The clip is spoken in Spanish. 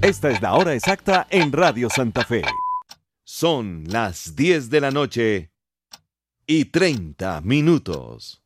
Esta es la hora exacta en Radio Santa Fe. Son las 10 de la noche y 30 minutos.